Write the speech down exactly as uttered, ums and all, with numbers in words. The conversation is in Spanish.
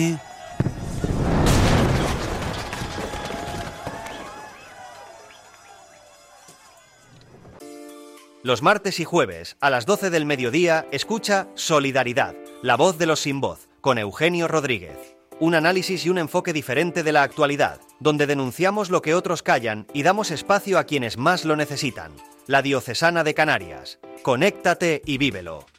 Los martes y jueves, a las doce del mediodía, escucha Solidaridad, la voz de los sin voz, con Eugenio Rodríguez. Un análisis y un enfoque diferente de la actualidad, donde denunciamos lo que otros callan y damos espacio a quienes más lo necesitan. La Diocesana de Canarias. Conéctate y vívelo.